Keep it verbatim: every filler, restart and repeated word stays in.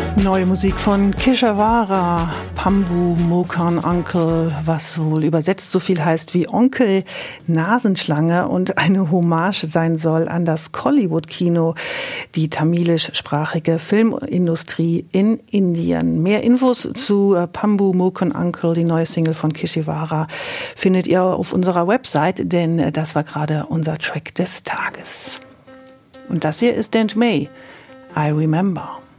Neue Musik von Keshawara, Pambu Mokan Uncle, was wohl übersetzt so viel heißt wie Onkel Nasenschlange und eine Hommage sein soll an das Kollywood-Kino, die tamilischsprachige Filmindustrie in Indien. Mehr Infos zu Pambu Mokan Uncle, die neue Single von Keshawara, findet ihr auf unserer Website, denn das war gerade unser Track des Tages. Und das hier ist Dent May, I Remember.